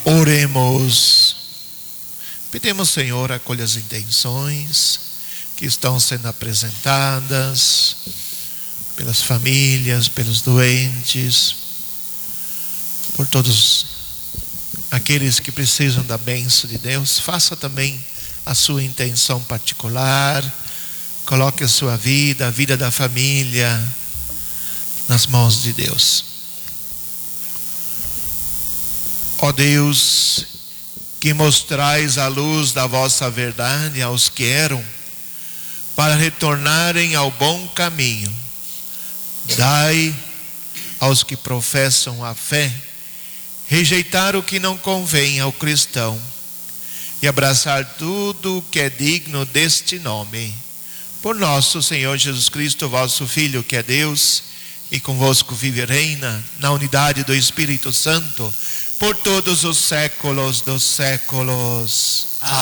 Oremos. Pedimos, Senhor, acolha as intenções que estão sendo apresentadas pelas famílias, pelos doentes, por todos aqueles que precisam da bênção de Deus. Faça também a sua intenção particular. Coloque a sua vida, a vida da família, nas mãos de Deus. Ó Deus, que mostrais a luz da vossa verdade aos que erram, para retornarem ao bom caminho, dai aos que professam a fé rejeitar o que não convém ao cristão e abraçar tudo o que é digno deste nome. Por nosso Senhor Jesus Cristo, vosso Filho, que é Deus, e convosco vive e reina na unidade do Espírito Santo, por todos os séculos dos séculos.